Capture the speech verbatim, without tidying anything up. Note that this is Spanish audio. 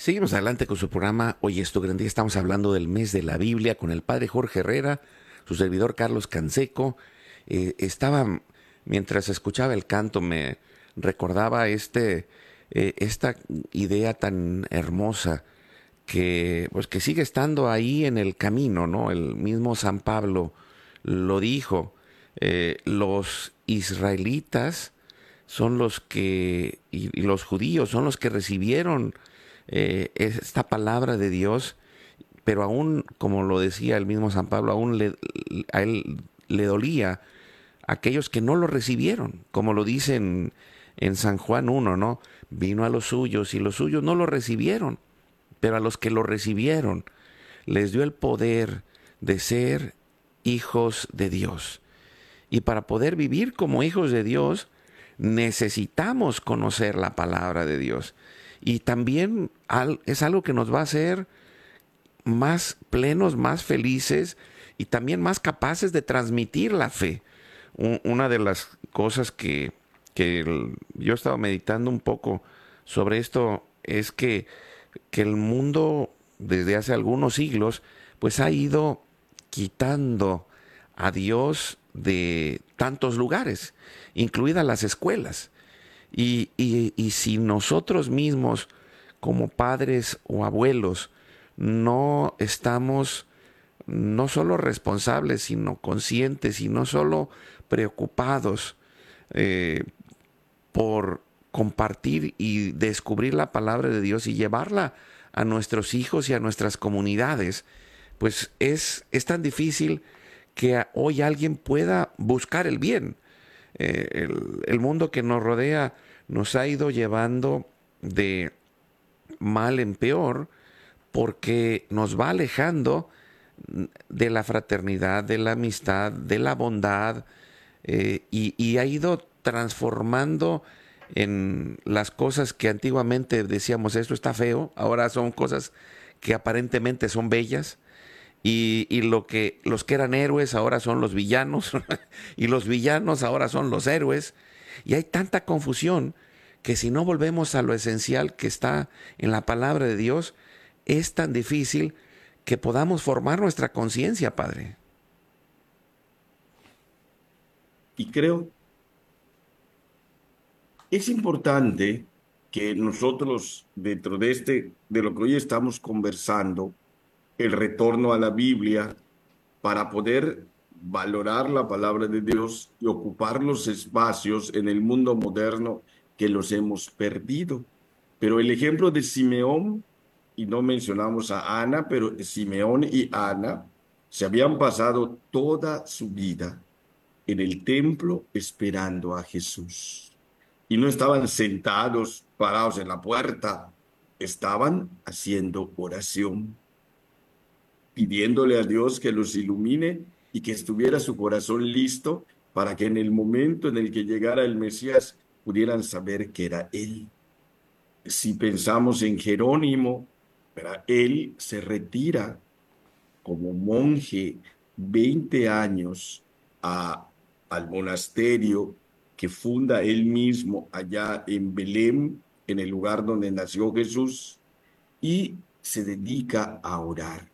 Seguimos adelante con su programa. Hoy es tu gran día. Estamos hablando del mes de la Biblia con el padre Jorge Herrera, su servidor Carlos Canseco. Eh, estaba, mientras escuchaba el canto, me recordaba este, eh, esta idea tan hermosa que, pues, que sigue estando ahí en el camino, ¿no? El mismo San Pablo lo dijo. Eh, los israelitas son los que, y, y los judíos son los que recibieron eh, esta palabra de Dios, pero aún, como lo decía el mismo San Pablo, aún le, a él le dolía a aquellos que no lo recibieron, como lo dice en, en San Juan uno, ¿no? Vino a los suyos y los suyos no lo recibieron, pero a los que lo recibieron les dio el poder de ser hijos de Dios. Y para poder vivir como hijos de Dios, necesitamos conocer la palabra de Dios. Y también es algo que nos va a hacer más plenos, más felices y también más capaces de transmitir la fe. Una de las cosas que, que yo he estado meditando un poco sobre esto es que, que el mundo desde hace algunos siglos pues ha ido quitando a Dios de tantos lugares, incluidas las escuelas. Y, y, y si nosotros mismos, como padres o abuelos, no estamos no solo responsables, sino conscientes y no solo preocupados eh, por compartir y descubrir la palabra de Dios y llevarla a nuestros hijos y a nuestras comunidades, pues es, es tan difícil que hoy alguien pueda buscar el bien. Eh, el, el mundo que nos rodea nos ha ido llevando de mal en peor porque nos va alejando de la fraternidad, de la amistad, de la bondad, eh, y, y ha ido transformando en las cosas que antiguamente decíamos esto está feo, ahora son cosas que aparentemente son bellas. Y, y lo que los que eran héroes ahora son los villanos y los villanos ahora son los héroes, y hay tanta confusión que si no volvemos a lo esencial que está en la palabra de Dios, es tan difícil que podamos formar nuestra conciencia, Padre. Y creo, es importante que nosotros, dentro de este, de lo que hoy estamos conversando, el retorno a la Biblia, para poder valorar la palabra de Dios y ocupar los espacios en el mundo moderno que los hemos perdido. Pero el ejemplo de Simeón, y no mencionamos a Ana, pero Simeón y Ana se habían pasado toda su vida en el templo esperando a Jesús. Y no estaban sentados, parados en la puerta, estaban haciendo oración, pidiéndole a Dios que los ilumine y que estuviera su corazón listo para que en el momento en el que llegara el Mesías pudieran saber que era Él. Si pensamos en Jerónimo, ¿verdad? Él se retira como monje veinte años a, al monasterio que funda él mismo allá en Belén, en el lugar donde nació Jesús, y se dedica a orar.